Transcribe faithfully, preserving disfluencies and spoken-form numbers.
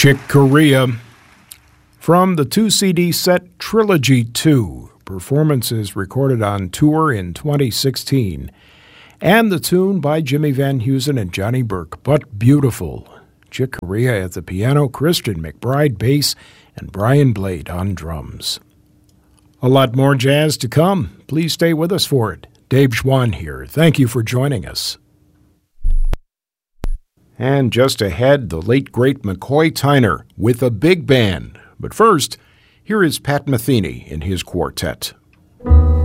Chick Corea from the two C D set Trilogy two, performances recorded on tour in twenty sixteen, and the tune by Jimmy Van Heusen and Johnny Burke, But Beautiful. Chick Corea at the piano, Christian McBride bass, and Brian Blade on drums. A lot more jazz to come. Please stay with us for it. Dave Schwann here. Thank you for joining us. And just ahead, the late, great McCoy Tyner with a big band. But first, here is Pat Metheny in his quartet.